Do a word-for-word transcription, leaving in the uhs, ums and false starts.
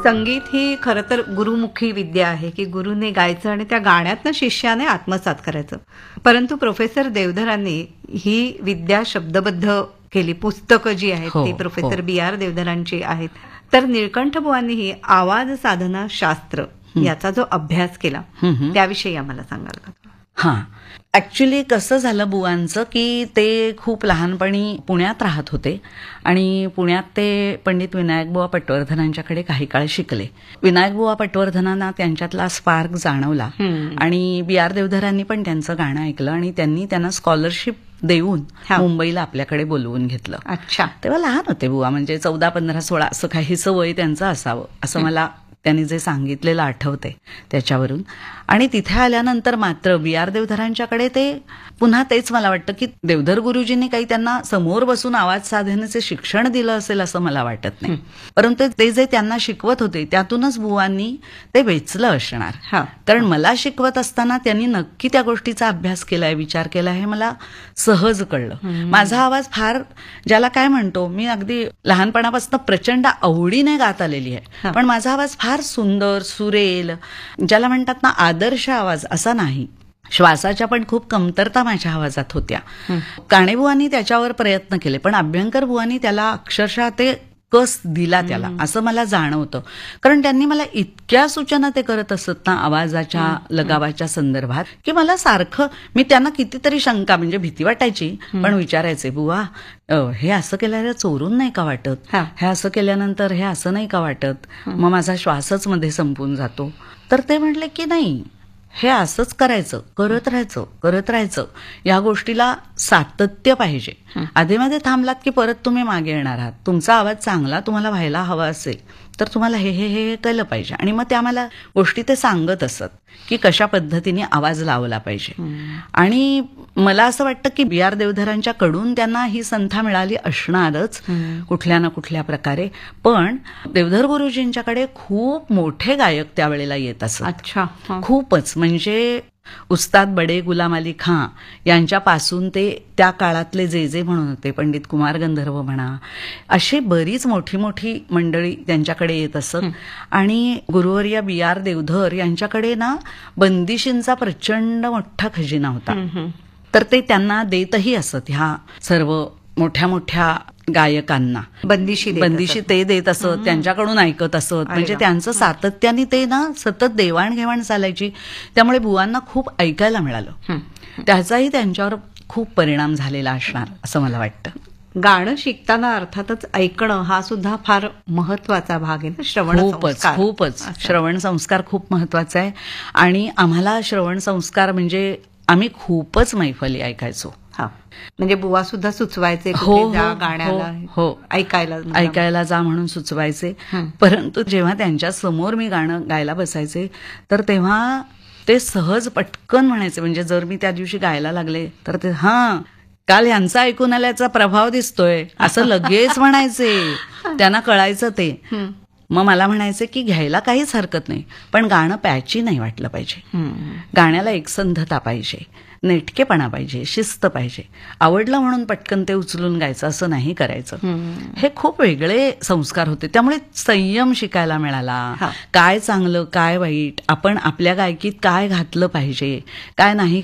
संगीत ही खरं तर गुरुमुखी विद्या आहे की गुरुने गायचं आणि त्या गाण्यातनं शिष्याने आत्मसात करायचं. परंतु प्रोफेसर देवधरांनी ही विद्या शब्दबद्ध केली. पुस्तकं जी आहेत हो, ती प्रोफेसर हो. बी आर देवधरांची आहेत. तर निळकंठ बुवांनीही आवाज साधना शास्त्र याचा जो अभ्यास केला हं, हं. त्याविषयी आम्हाला सांगाल का? हां. ॲक्च्युली कसं झालं बुवांचं, की ते खूप लहानपणी पुण्यात राहत होते आणि पुण्यात ते पंडित विनायकबुवा पटवर्धनांच्याकडे काही काळ शिकले. विनायकबुवा पटवर्धनांना त्यांच्यातला स्पार्क जाणवला हम्म. आणि बी आर देवधरांनी पण त्यांचं गाणं ऐकलं आणि त्यांनी त्यांना स्कॉलरशिप देऊन हा. मुंबईला आपल्याकडे बोलवून घेतलं. अच्छा. तेव्हा लहान होते बुवा, म्हणजे चौदा पंधरा सोळा असं काहीसं वय त्यांचं असावं असं मला त्यांनी जे सांगितलेलं आठवते त्याच्यावरून. आणि तिथे आल्यानंतर मात्र बी आर देवधरांच्याकडे ते पुन्हा तेच मला वाटतं की देवधर गुरुजींनी काही त्यांना समोर बसून आवाज साधनेचे शिक्षण दिलं असेल असं मला वाटत नाही. परंतु ते जे त्यांना शिकवत होते त्यातूनच बुवांनी ते वेचलं असणार. हा. कारण मला शिकवत असताना त्यांनी नक्की त्या गोष्टीचा अभ्यास केलाय, विचार केला, हे मला सहज कळलं. माझा आवाज फार, ज्याला काय म्हणतो, मी अगदी लहानपणापासून प्रचंड आवडीने गात आलेली आहे, पण माझा आवाज फार सुंदर, सुरेल, ज्याला म्हणतात ना आदर्श आवाज असा नाही. श्वासाच्या पण खूप कमतरता माझ्या आवाजात होत्या. काणेबुवांनी त्याच्यावर प्रयत्न केले, पण अभ्यंकर बुवांनी त्याला अक्षरशः ते कस दिला त्याला, असं मला जाणवतं. कारण त्यांनी मला इतक्या सूचना ते करत असत ना आवाजाच्या लगावाच्या संदर्भात, की मला सारखं, मी त्यांना कितीतरी शंका, म्हणजे भीती वाटायची, पण विचारायचे, बुवा अ, हे असं केल्यावर चोरून नाही का वाटत, हा. हे असं केल्यानंतर हे असं नाही का वाटत, मग माझा श्वासच मध्ये संपून जातो. तर ते म्हटले की नाही, हे असंच करायचं, करत राहायचं, करत राहायचं. या गोष्टीला सातत्य पाहिजे. आधीमध्ये थांबलात की परत तुम्ही मागे येणार आहात. तुमचा आवाज चांगला तुम्हाला व्हायला हवा असेल तर तुम्हाला हे हे हे केलं पाहिजे. आणि मग त्या मला गोष्टी ते सांगत असत की कशा पद्धतीने आवाज लावला पाहिजे. आणि मला असं वाटतं की बी आर देवधरांच्या कडून त्यांना ही संथा मिळाली असणारच कुठल्या ना कुठल्या प्रकारे. पण देवधर गुरुजींच्याकडे खूप मोठे गायक त्यावेळेला येत असत. अच्छा. हा. खूपच, म्हणजे उस्ताद बडे गुलाम अली खां यांच्यापासून ते त्या काळातले जे जे म्हणून होते, पंडित कुमार गंधर्व म्हणा, अशी बरीच मोठी मोठी मंडळी त्यांच्याकडे येत असत. आणि गुरुवर्य बी आर देवधर यांच्याकडे ना बंदिशींचा प्रचंड मोठा खजिना होता. तर ते त्यांना देतही असत, ह्या सर्व मोठ्या मोठ्या गायकांना बंदिशी देत बंदिशी असत. ते देत असत, त्यांच्याकडून ऐकत असत. म्हणजे त्यांचं सातत्याने ते ना सतत देवाणघेवाण चालायची. त्यामुळे बुवांना खूप ऐकायला मिळालं. त्याचाही त्यांच्यावर खूप परिणाम झालेला असणार असं मला वाटतं. गाणं शिकताना अर्थातच ऐकणं हा सुद्धा फार महत्वाचा भाग आहे ना. श्रवण खूपच संस्कार. खूपच श्रवण संस्कार खूप महत्वाचा आहे. आणि आम्हाला श्रवण संस्कार म्हणजे आम्ही खूपच मैफली ऐकायचो. हा. म्हणजे बुवा सुद्धा सुचवायचे हो, कुठे जा हो, गाण्याला, हो. ऐकायला ऐकायला जा म्हणून सुचवायचे. परंतु जेव्हा त्यांच्या समोर मी गाणं गायला बसायचे तर तेव्हा ते सहज पटकन म्हणायचे. म्हणजे जर मी त्या दिवशी गायला लागले तर ते, हा काल ह्यांचा ऐकून आल्याचा प्रभाव दिसतोय असं लगेच म्हणायचे. त्यांना कळायचं ते. मग मला म्हणायचे की घ्यायला काहीच हरकत नाही, पण गाणं पॅची नाही वाटलं पाहिजे. गाण्याला एकसंधता पाहिजे, नेटकेपणा पाहिजे, शिस्त पाहिजे. आवडलं म्हणून पटकन ते उचलून गायचं असं नाही करायचं. हे खूप वेगळे संस्कार होते. त्यामुळे संयम शिकायला मिळाला. काय चांगलं, काय वाईट, आपण आपल्या गायकीत काय घातलं पाहिजे, काय नाही